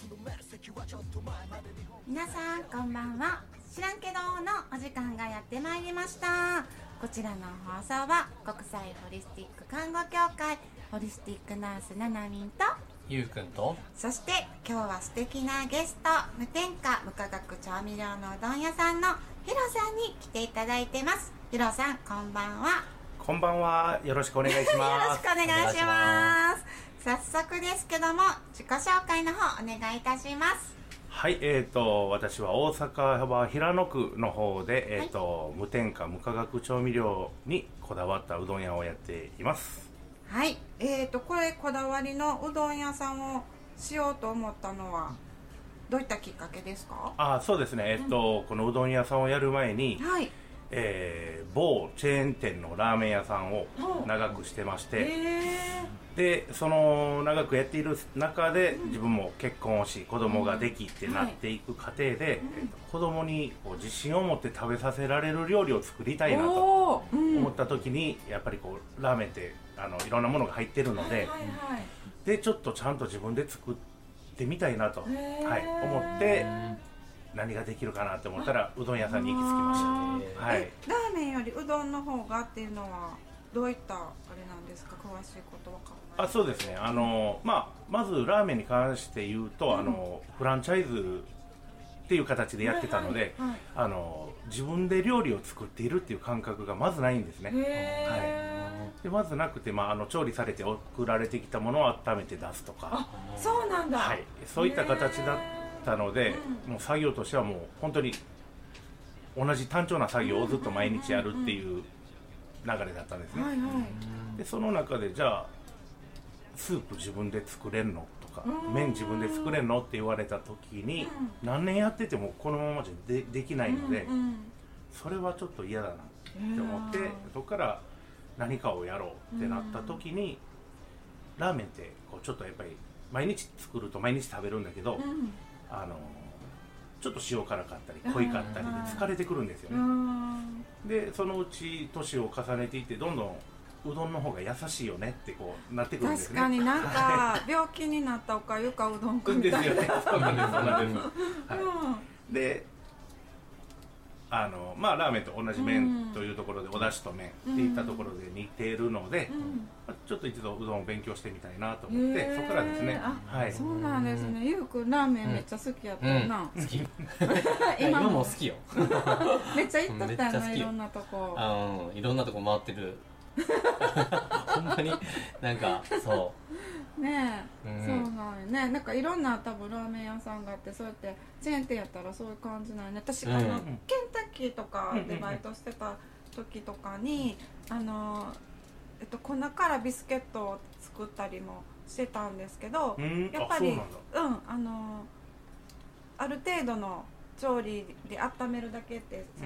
皆さんこんばんは。知らんけどのお時間がやってまいりました。こちらの放送は国際ホリスティック看護協会ホリスティックナースななみんとゆうくんと、 そして今日は素敵なゲスト、無添加無化学調味料のうどん屋さんのヒロさんに来ていただいてます。ヒロさんこんばんは。 こんばんは、よろしくお願いします。 よろしくお願いします。早速ですけども自己紹介の方お願いいたします。 はい、私は大阪は平野区の方で、無添加無化学調味料にこだわったうどん屋をやっています。 はい、これこだわりのうどん屋さんをしようと思ったのはどういったきっかけですか？ そうですね、このうどん屋さんをやる前に、 はい、 某チェーン店のラーメン屋さんを長くしてまして、でその長くやっている中で自分も結婚をし子供ができってなっていく過程で、子供にこう自信を持って食べさせられる料理を作りたいなと思った時に、やっぱりこうラーメンっていろんなものが入ってるので、でちょっとちゃんと自分で作ってみたいなと、思って何ができるかなって思ったらうどん屋さんに行き着きました。ラーメンよりうどんの方がっていうのはどういったあれなんですか？詳しいことわかんない。 そうですね、まずラーメンに関して言うと、フランチャイズっていう形でやってたので、自分で料理を作っているっていう感覚がまずないんですね。でまずなくて、調理されて送られてきたものを温めて出すとか、 そうなんだ、 そういった形だったので、もう作業としてはもう本当に同じ単調な作業をずっと毎日やるっていう流れだったんですね。でその中でじゃあスープ自分で作れるのとか、麺自分で作れるのって言われた時に、何年やっててもこのままじゃ できないので、それはちょっと嫌だなって思って、そこから何かをやろうってなった時に、ラーメンってこうちょっとやっぱり毎日作ると毎日食べるんだけど、ちょっと塩辛かったり濃いかったりで疲れてくるんですよね。でそのうち年を重ねていってどんどんうどんの方が優しいよねってこうなってくるんですね。 確かになんか病気になったおかゆかうどんかみたいな。 ですよね。そうなんです、そうなんです。でラーメンと同じ麺というところで、お出汁と麺っていったところで似ているので、ちょっと一度うどんを勉強してみたいなと思って、そこからですね。 そうなんですね。ゆうくんラーメンめっちゃ好きやったよな。 好き今も好きよ。 めっちゃ行っとったよな、いろんなとこ。 いろんなとこ回ってる。ほんまになんかそうねえ、そうなんよね。なんかいろんな多分ラーメン屋さんがあって、そうやってチェーン店やったらそういう感じなんよね。私ケンタッキーとかでバイトしてた時とかに粉からビスケットを作ったりもしてたんですけど、やっぱりある程度の調理で温めるだけってそ